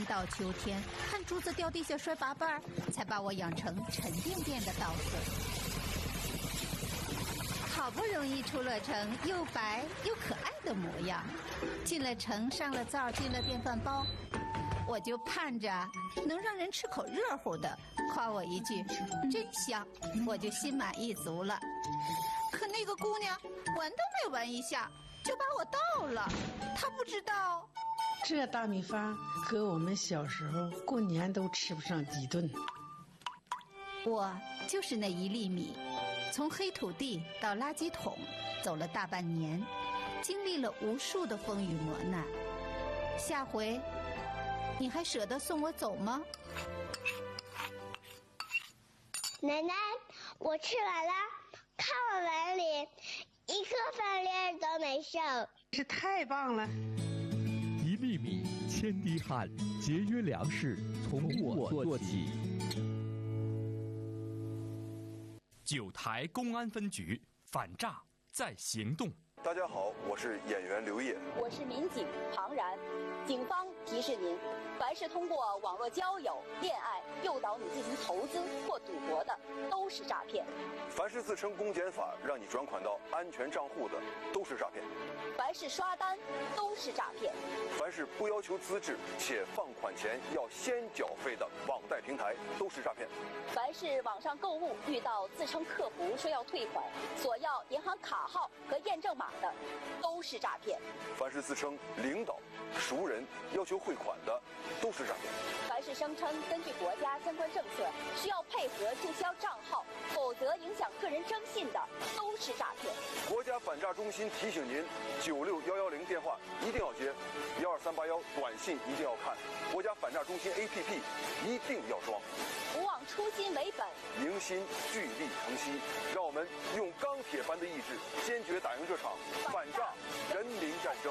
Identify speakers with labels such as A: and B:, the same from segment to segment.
A: 到秋天，看珠子掉地下摔八瓣，才把我养成沉甸甸的稻穗。好不容易出了城，又白又可爱的模样，进了城，上了灶，进了电饭煲，我就盼着能让人吃口热乎的，夸我一句真香，我就心满意足了。可那个姑娘闻都没闻一下就把我倒了，她不知道
B: 这大米饭和我们小时候过年都吃不上几顿。
A: 我就是那一粒米，从黑土地到垃圾桶走了大半年，经历了无数的风雨磨难。下回你还舍得送我走吗？
C: 奶奶，我吃完了，看我碗里一颗饭粒儿都没剩。
B: 这太棒了！
D: 一粒米，千滴汗，节约粮食，从我做起。
E: 九台公安分局反诈在行动。
F: 大家好，我是演员刘烨，
G: 我是民警庞然。警方提示您，凡是通过网络交友、恋爱诱导你进行投资或赌博的，都是诈骗；
F: 凡是自称公检法让你转款到安全账户的，都是诈骗；
G: 凡是刷单，都是诈骗；
F: 凡是不要求资质且放款前要先缴费的网贷平台，都是诈骗；
G: 凡是网上购物遇到自称客服说要退款，索要银行卡号和验证码的，都是诈骗；
F: 凡是自称领导、熟人要求汇款的，都是诈骗；
G: 凡是声称根据国家相关政策需要配合注销账号，否则影响个人征信的，都是诈骗。
F: 国家反诈中心提醒您，96110电话一定要接，12381短信一定要看，国家反诈中心 APP 一定要装。
G: 不忘初心为本，
F: 迎新聚力腾息，让我们用钢铁般的意志，坚决打赢这场反诈人民战争。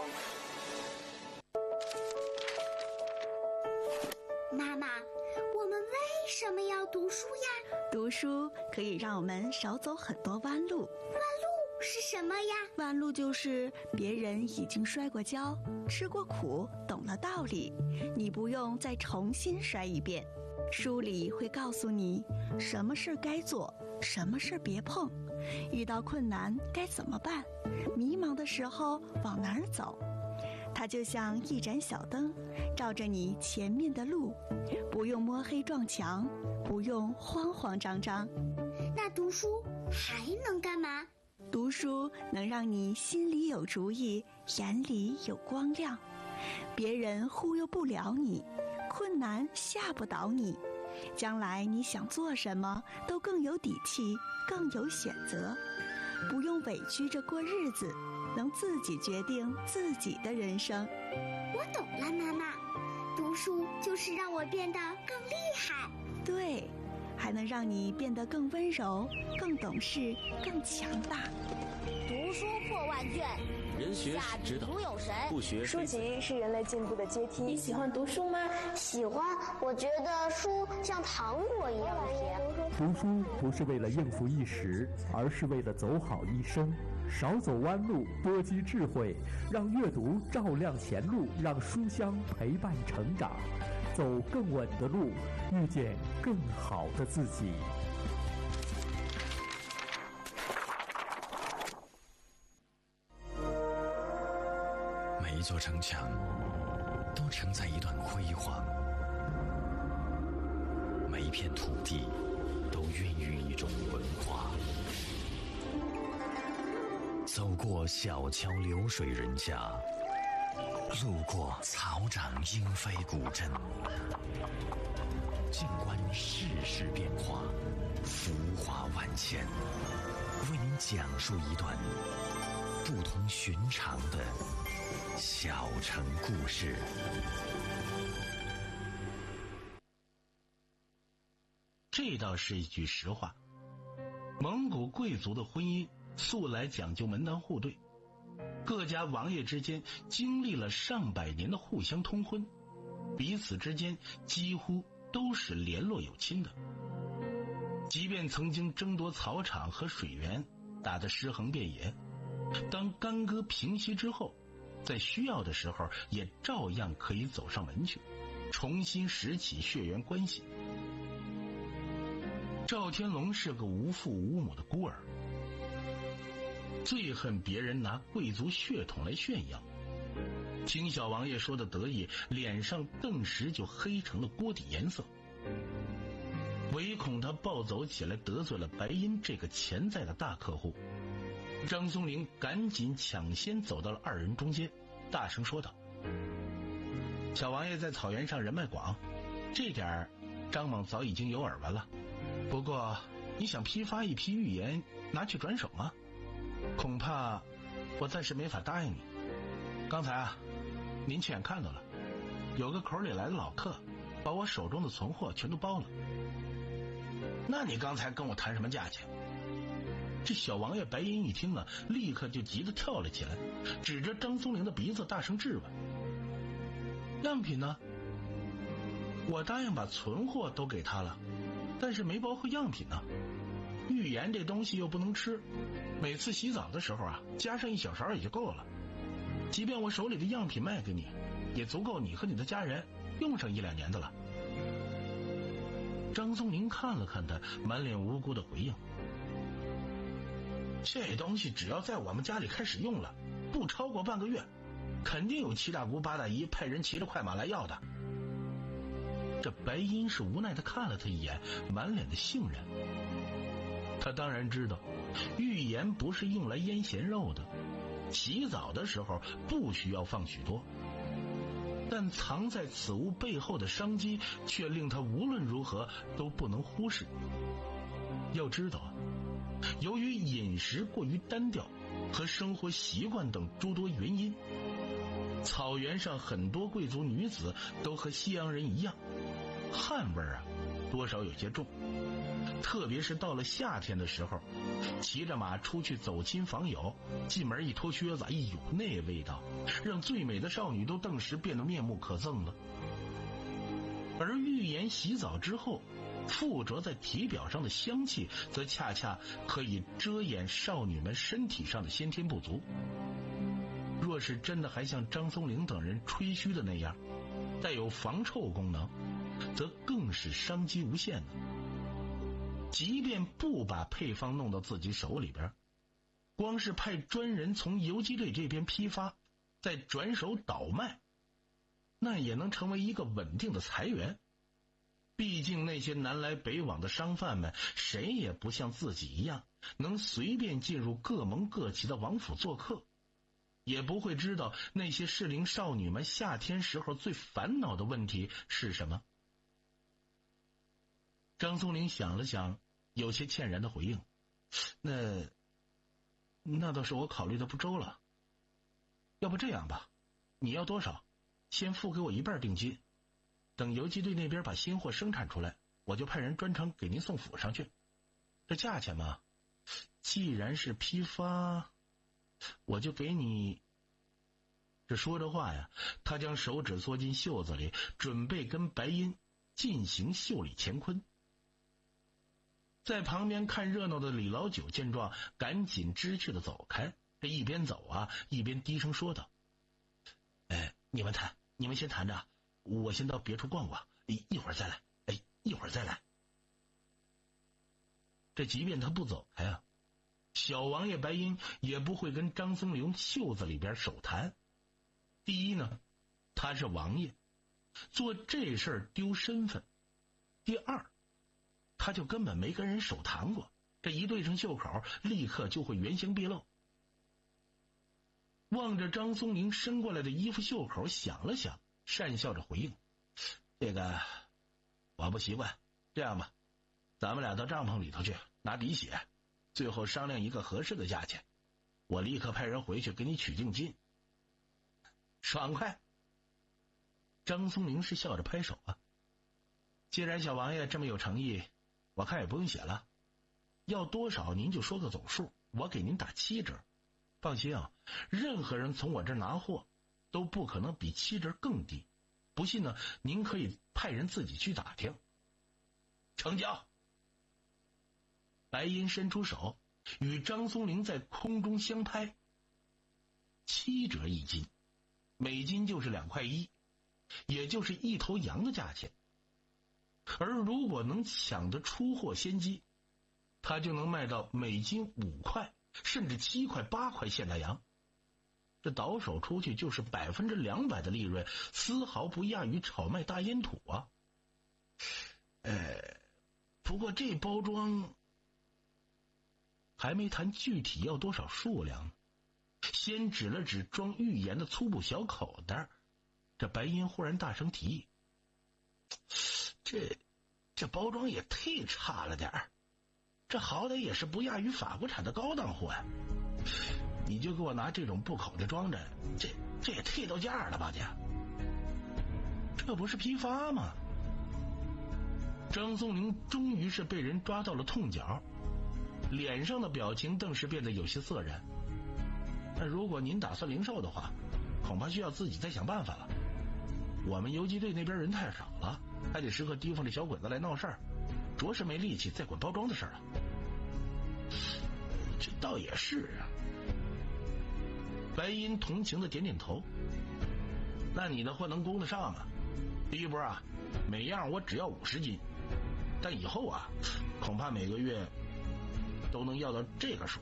C: 妈妈，我们为什么要读书呀？
H: 读书可以让我们少走很多弯路。
C: 弯路是什么呀？
H: 弯路就是别人已经摔过跤，吃过苦，懂了道理，你不用再重新摔一遍。书里会告诉你什么事该做，什么事别碰，遇到困难该怎么办，迷茫的时候往哪儿走。它就像一盏小灯，照着你前面的路，不用摸黑撞墙，不用慌慌张张。
C: 那读书还能干嘛？
H: 读书能让你心里有主意，眼里有光亮，别人忽悠不了你，困难吓不倒你，将来你想做什么都更有底气，更有选择，不用委屈着过日子，能自己决定自己的人生。
C: 我懂了，妈妈，读书就是让我变得更厉害。
H: 对，还能让你变得更温柔，更懂事，更强大。
C: 读书破万卷，
I: 人学是指导，
C: 有神。
I: 不学
J: 书籍是人类进步的阶梯。
K: 你喜欢读书吗？
C: 喜欢，我觉得书像糖果一样甜。
D: 读书不是为了应付一时，而是为了走好一生。少走弯路，多积智慧，让阅读照亮前路，让书香陪伴成长，走更稳的路，遇见更好的自己。
L: 每一座城墙都承载一段辉煌，每一片土地都孕育一种文化。走过小桥流水人家，路过草长莺飞古镇，静观世事变化，浮华万千，为您讲述一段不同寻常的小城故事。
M: 这倒是一句实话，蒙古贵族的婚姻素来讲究门当户对，各家王爷之间经历了上百年的互相通婚，彼此之间几乎都是联络有亲的。即便曾经争夺草场和水源，打得尸横遍野，当干戈平息之后，在需要的时候也照样可以走上门去。 重新拾起血缘关系。赵天龙是个无父无母的孤儿，最恨别人拿贵族血统来炫耀。听小王爷说的得意，脸上顿时就黑成了锅底颜色。唯恐他暴走起来得罪了白银这个潜在的大客户，张松龄赶紧抢先走到了二人中间，大声说道：小王爷在草原上人脉广，这点张猛早已经有耳闻了。不过你想批发一批玉盐拿去转手吗？恐怕我暂时没法答应你。刚才您亲眼看到了，有个口里来的老客把我手中的存货全都包了。那你刚才跟我谈什么价钱？这小王爷白银一听立刻就急得跳了起来，指着张松龄的鼻子大声质问：样品呢？我答应把存货都给他了，但是没包括样品呢。玉盐这东西又不能吃，每次洗澡的时候加上1小勺也就够了。即便我手里的样品卖给你，也足够你和你的家人用上1、2年的了。张松龄看了看他，满脸无辜的回应：这东西只要在我们家里开始用了，不超过半个月，肯定有7大姑8大姨派人骑着快马来要的。这白银是无奈的看了他一眼，满脸的信任。他当然知道玉盐不是用来腌咸肉的，洗澡的时候不需要放许多，但藏在此物背后的商机却令他无论如何都不能忽视。要知道由于饮食过于单调和生活习惯等诸多原因，草原上很多贵族女子都和西洋人一样，汗味多少有些重。特别是到了夏天的时候，骑着马出去走亲访友，进门一脱靴子，哎呦，那味道让最美的少女都顿时变得面目可憎了。而玉盐洗澡之后附着在体表上的香气，则恰恰可以遮掩少女们身体上的先天不足。若是真的还像张松龄等人吹嘘的那样带有防臭功能，则更是商机无限的。即便不把配方弄到自己手里边，光是派专人从游击队这边批发，再转手倒卖，那也能成为一个稳定的财源。毕竟那些南来北往的商贩们，谁也不像自己一样能随便进入各门各旗的王府做客，也不会知道那些适龄少女们夏天时候最烦恼的问题是什么。张松龄想了想，有些歉然的回应：那倒是我考虑的不周了。要不这样吧，你要多少先付给我1半定金，等游击队那边把新货生产出来，我就派人专程给您送府上去。这价钱嘛，既然是批发，我就给你。这说着话他将手指缩进袖子里，准备跟白银进行袖里乾坤。在旁边看热闹的李老九见状，赶紧知趣的走开，这一边走一边低声说道：你们先谈着，我先到别处逛逛，一会儿再来。一会儿再来。这即便他不走开小王爷白银也不会跟张松龄袖子里边手谈。第一呢，他是王爷，做这事儿丢身份；第二，他就根本没跟人手谈过，这一对上袖口，立刻就会原形毕露。望着张松龄伸过来的衣服袖口，想了想，讪笑着回应：这个我不习惯，这样吧，咱们俩到帐篷里头去拿滴血，最后商量一个合适的价钱，我立刻派人回去给你取定金。爽快。张松龄是笑着拍手既然小王爷这么有诚意，我看也不用写了，要多少您就说个总数，我给您打7折。放心任何人从我这儿拿货都不可能比7折更低，不信呢，您可以派人自己去打听。成交。白银伸出手，与张松龄在空中相拍。7折1斤，每斤就是2块1， 也就是1头羊的价钱。而如果能抢得出货先机，他就能卖到每斤5块，甚至7块、8块现大羊。这倒手出去就是200%的利润，丝毫不亚于炒卖大烟土啊。不过这包装还没谈具体要多少数量呢，先指了指装浴盐的粗布小口袋，这白银忽然大声提议：“这包装也忒差了点儿，这好歹也是不亚于法国产的高档货呀！你就给我拿这种布口袋装着，这也忒到价了吧？这不是批发吗？”张松龄终于是被人抓到了痛脚，脸上的表情顿时变得有些色然。但如果您打算零售的话，恐怕需要自己再想办法了。我们游击队那边人太少了，还得时刻提防这小鬼子来闹事儿，着实没力气再管包装的事儿了。这倒也是啊。白银同情的点点头。那你的货能供得上吗？第一波啊，每样我只要50斤，但以后啊，恐怕每个月都能要到这个数。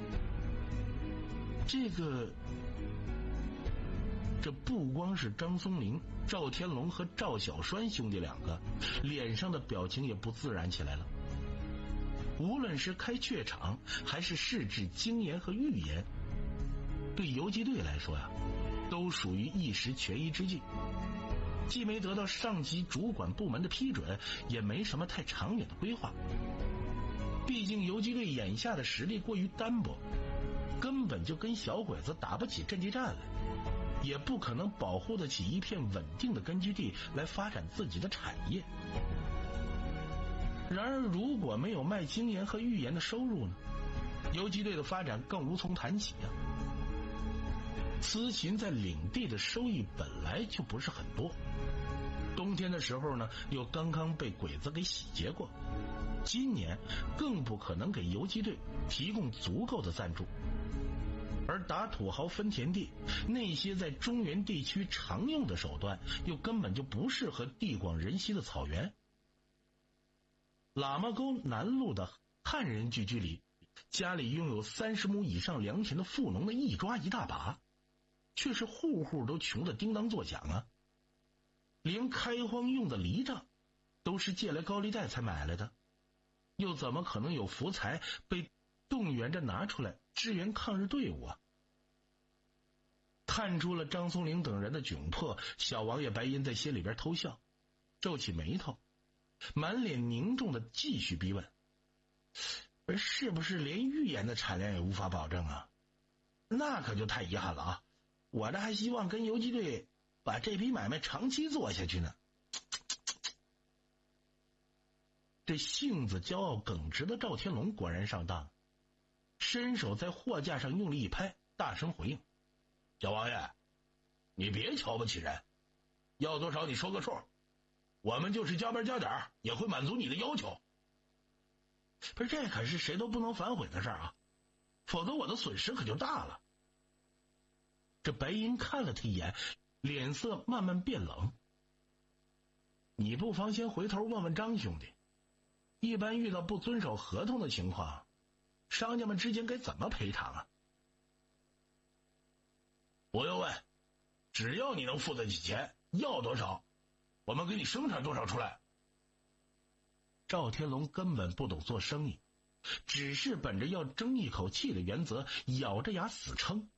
M: 这不光是张松龄、赵天龙和赵小栓兄弟2个，脸上的表情也不自然起来了。无论是开榷场，还是试制精盐和浴盐，对游击队来说呀，都属于一时权宜之计。既没得到上级主管部门的批准，也没什么太长远的规划。毕竟游击队眼下的实力过于单薄，根本就跟小鬼子打不起阵地战来，也不可能保护得起一片稳定的根据地来发展自己的产业。然而如果没有卖精盐和浴盐的收入呢，游击队的发展更无从谈起啊。此琴在领地的收益本来就不是很多，冬天的时候呢又刚刚被鬼子给洗劫过，今年更不可能给游击队提供足够的赞助。而打土豪分田地，那些在中原地区常用的手段又根本就不适合地广人稀的草原。喇嘛沟南路的汉人聚居里，家里拥有30亩以上良田的富农的一抓一大把，却是户户都穷得叮当作响啊！连开荒用的犁杖都是借来高利贷才买来的，又怎么可能有福财被动员着拿出来支援抗日队伍啊？看出了张松龄等人的窘迫，小王爷白银在心里边偷笑，皱起眉头，满脸凝重的继续逼问：是不是连浴盐的产量也无法保证啊？那可就太遗憾了啊！我这还希望跟游击队把这笔买卖长期做下去呢。这性子骄傲耿直的赵天龙果然上当，伸手在货架上用力一拍，大声回应：小王爷，你别瞧不起人，要多少你说个数，我们就是加班加点也会满足你的要求。不是，这可是谁都不能反悔的事啊，否则我的损失可就大了。这白银看了他一眼，脸色慢慢变冷。你不妨先回头问问张兄弟，一般遇到不遵守合同的情况，商家们之间该怎么赔偿啊？不用问，只要你能付得起钱，要多少我们给你生产多少出来。赵天龙根本不懂做生意，只是本着要争一口气的原则，咬着牙死撑。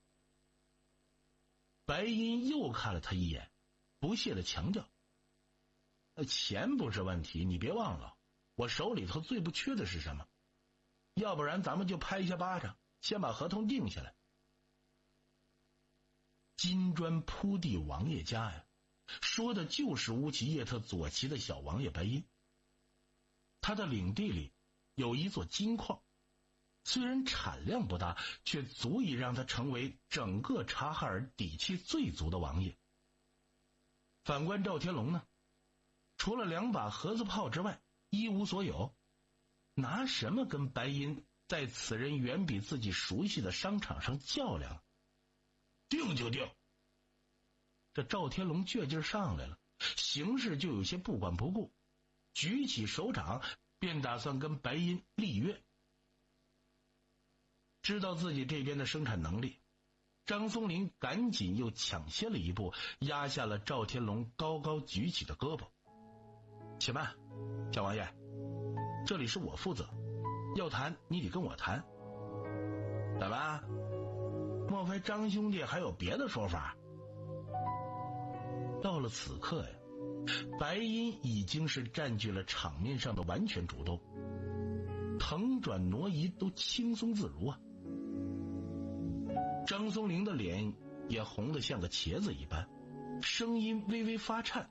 M: 白银又看了他一眼，不屑地强调：钱不是问题，你别忘了我手里头最不缺的是什么，要不然咱们就拍一下巴掌，先把合同定下来。金砖铺地王爷家呀，说的就是乌齐叶特左旗的小王爷白银。他的领地里有一座金矿，虽然产量不大，却足以让他成为整个察哈尔底气最足的王爷。反观赵天龙呢，除了2把盒子炮之外一无所有，拿什么跟白银在此人远比自己熟悉的商场上较量？定就定。 这赵天龙倔劲上来了，形势就有些不管不顾，举起手掌便打算跟白银立约。知道自己这边的生产能力，张松林赶紧又抢先了一步，压下了赵天龙高高举起的胳膊。且慢，小王爷，这里是我负责，要谈你得跟我谈。怎么？莫非张兄弟还有别的说法？到了此刻呀，白银已经是占据了场面上的完全主动，腾转挪移都轻松自如啊。张松龄的脸也红得像个茄子一般，声音微微发颤。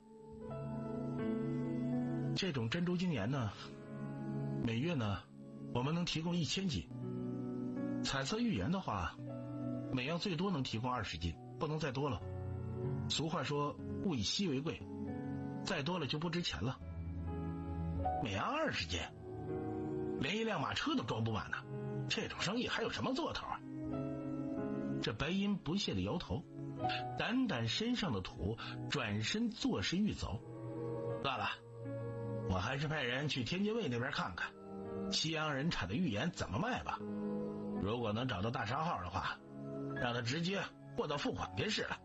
M: 这种珍珠精盐呢，每月呢我们能提供1000斤，彩色玉盐的话，每样最多能提供20斤，不能再多了。俗话说物以稀为贵，再多了就不值钱了。每样20斤，连一辆马车都装不满呢，这种生意还有什么做头啊？这白银不屑地摇头，掸掸身上的土，转身作势欲走。算了，我还是派人去天津卫那边看看西洋人产的玉盐怎么卖吧。如果能找到大商号的话，让他直接货到付款便是了。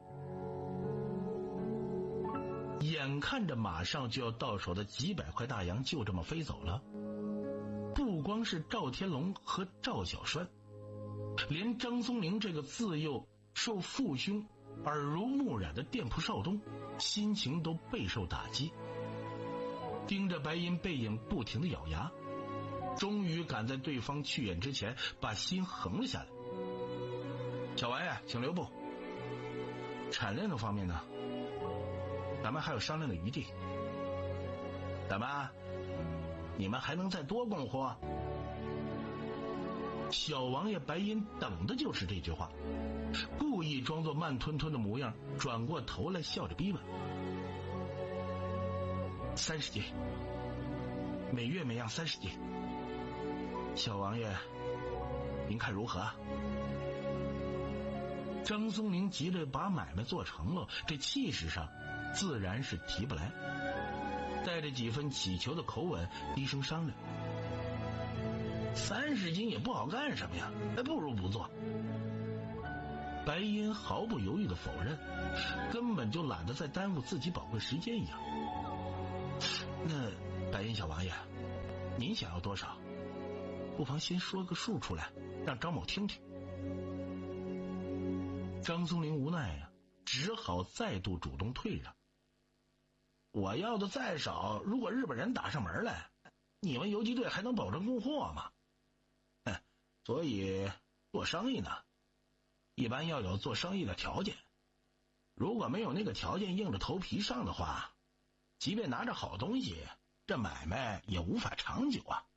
M: 眼看着马上就要到手的几百块大洋就这么飞走了，不光是赵天龙和赵小栓，连张松龄这个自幼受父兄耳濡目染的店铺少东，心情都备受打击。盯着白银背影不停地咬牙，终于赶在对方去眼之前把心横了下来。小王爷，请留步。产量的方面呢，咱们还有商量的余地。怎么，你们还能再多供货？小王爷白银等的就是这句话，故意装作慢吞吞的模样，转过头来笑着逼问：30斤，每月每样30斤。小王爷，您看如何？张松龄急着把买卖做成了，这气势上自然是提不来，带着几分乞求的口吻低声商量：30斤也不好干什么呀，还不如不做。白银毫不犹豫的否认，根本就懒得再耽误自己宝贵时间一样。那白银小王爷，您想要多少？不妨先说个数出来，让张某听听。张松龄无奈呀，只好再度主动退让。我要的再少，如果日本人打上门来，你们游击队还能保证供货吗？所以做生意呢，一般要有做生意的条件。如果没有那个条件硬着头皮上的话，即便拿着好东西，这买卖也无法长久啊。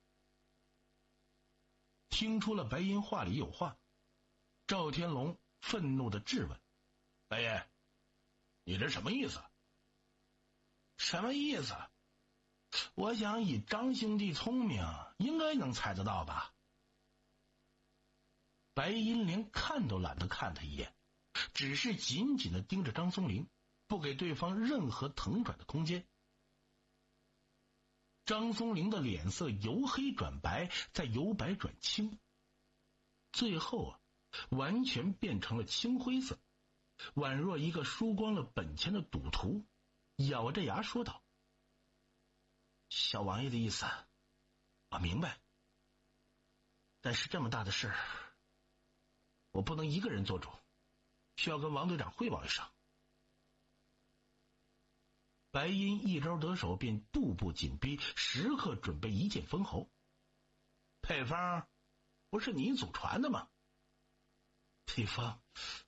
M: 听出了白银话里有话，赵天龙愤怒地质问：白银，你这什么意思？什么意思？我想以张兄弟聪明，应该能猜得到吧。白银连看都懒得看他一眼，只是紧紧地盯着张松龄，不给对方任何腾转的空间。张松龄的脸色由黑转白，再由白转青，最后完全变成了青灰色，宛若一个输光了本钱的赌徒，咬着牙说道：小王爷的意思我明白，但是这么大的事我不能一个人做主，需要跟王队长汇报一声。白银一招得手，便步步紧逼，时刻准备一剑封喉。配方不是你祖传的吗？配方。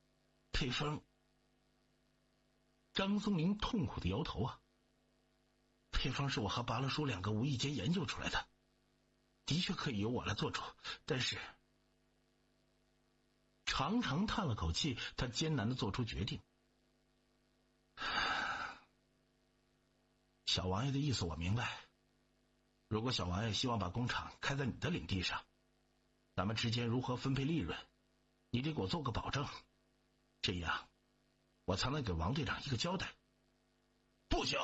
M: 张松龄痛苦的摇头啊。配方是我和拔了叔2个无意间研究出来的，的确可以由我来做主，但是长长叹了口气，他艰难地做出决定。小王爷的意思我明白，如果小王爷希望把工厂开在你的领地上，咱们之间如何分配利润，你得给我做个保证，这样我才能给王队长一个交代。不行！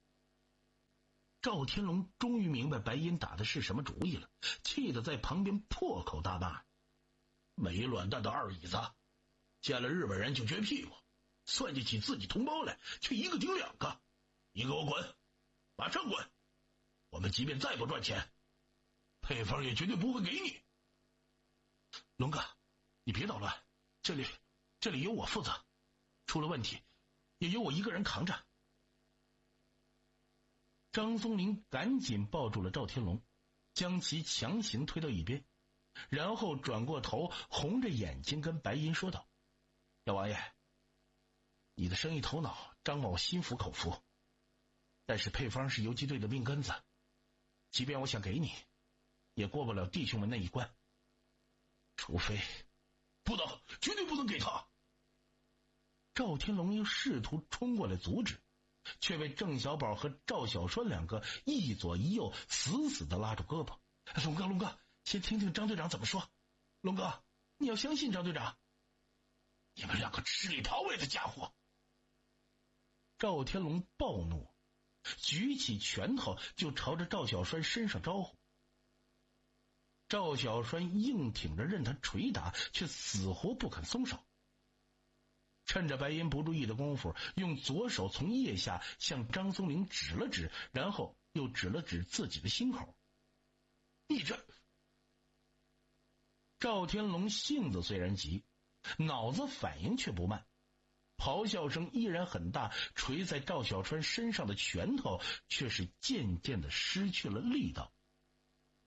M: 赵天龙终于明白白银打的是什么主意了，气得在旁边破口大骂：没卵蛋的二椅子，见了日本人就撅屁股，算计起自己同胞来却一个顶两个，你给我滚，马上滚！我们即便再不赚钱，配方也绝对不会给你。龙哥，你别捣乱，这里由我负责，出了问题也由我一个人扛着。张松林赶紧抱住了赵天龙，将其强行推到一边，然后转过头，红着眼睛跟白银说道：老王爷，你的生意头脑张某心服口服，但是配方是游击队的命根子，即便我想给你，也过不了弟兄们那一关，除非……不能，绝对不能给他！赵天龙又试图冲过来阻止，却被郑小宝和赵小栓两个一左一右死死地拉住胳膊。龙哥，先听听张队长怎么说。龙哥，你要相信张队长。你们两个吃里扒外的家伙！赵天龙暴怒，举起拳头就朝着赵小栓身上招呼。赵小栓硬挺着任他捶打，却死活不肯松手。趁着白银不注意的功夫，用左手从腋下向张松林指了指，然后又指了指自己的心口。你这……赵天龙性子虽然急，脑子反应却不慢，咆哮声依然很大，捶在赵小栓身上的拳头却是渐渐地失去了力道。